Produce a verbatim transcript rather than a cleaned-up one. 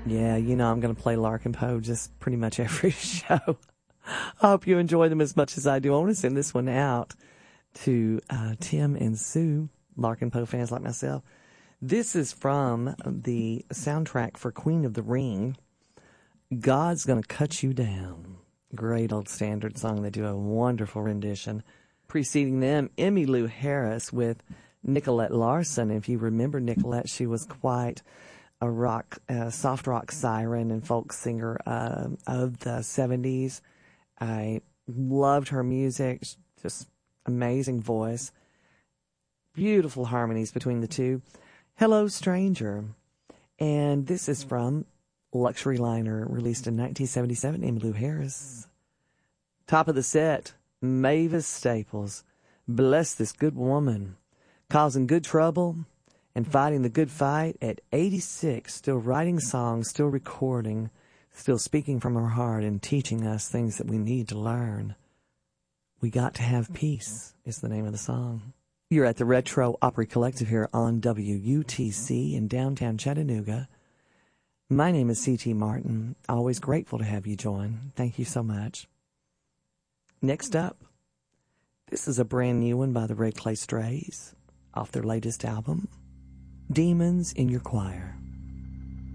Yeah, you know I'm going to play Larkin Poe just pretty much every show. I hope you enjoy them as much as I do. I want to send this one out to uh, Tim and Sue, Larkin Poe fans like myself. This is from the soundtrack for Queen of the Ring, God's Gonna Cut You Down. Great old standard song. They do a wonderful rendition. Preceding them, Emmylou Harris with Nicolette Larson. If you remember Nicolette, she was quite a rock, uh, soft rock siren and folk singer uh, of the seventies. I loved her music, just amazing voice. Beautiful harmonies between the two. Hello, Stranger. And this is from Luxury Liner, released in nineteen seventy-seven, Emmylou Harris. Top of the set, Mavis Staples. Bless this good woman, causing good trouble and fighting the good fight at eighty-six, still writing songs, still recording, still speaking from her heart and teaching us things that we need to learn. We Got to Have Peace is the name of the song. You're at the Retro Opry Collective here on W U T C in downtown Chattanooga. My name is C T Martin. Always grateful to have you join. Thank you so much. Next up, this is a brand new one by the Red Clay Strays off their latest album, Demons in Your Choir.